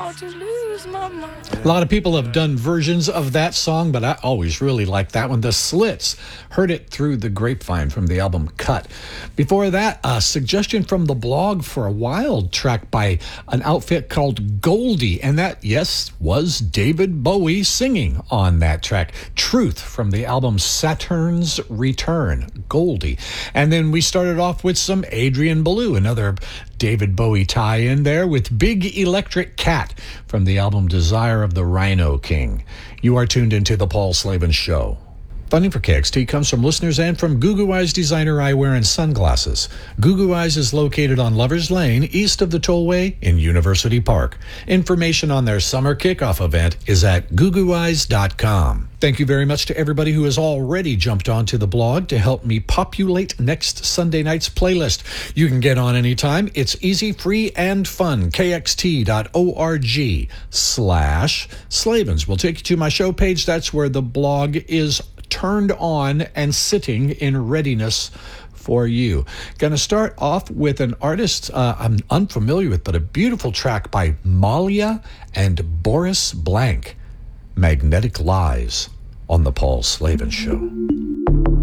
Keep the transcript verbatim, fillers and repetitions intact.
about to lose my mind. A lot of people have done versions of that song, but I always really like that one. The Slits, heard it through the grapevine from the album Cut. Before that, a suggestion from the blog for a wild track by an outfit called Goldie, and that, yes, was David Bowie singing on that track. Truth from the album Saturn's Return, Goldie. And then we started off with some Adrian Belew, another David Bowie tie-in there with Big Electric Cat from the album Desire of the Rhino King. You are tuned into The Paul Slavin Show. Funding for K X T comes from listeners and from Goo Goo Eyes Designer Eyewear and Sunglasses. Goo Goo Eyes is located on Lovers Lane, east of the Tollway in University Park. Information on their summer kickoff event is at goo goo eyes dot com. Thank you very much to everybody who has already jumped onto the blog to help me populate next Sunday night's playlist. You can get on anytime. It's easy, free, and fun. K X T dot org slash Slavins will take you to my show page. That's where the blog is turned on and sitting in readiness for you. Going to start off with an artist uh, I'm unfamiliar with, but a beautiful track by Malia and Boris Blank, Magnetic Lies, on The Paul Slavin Show.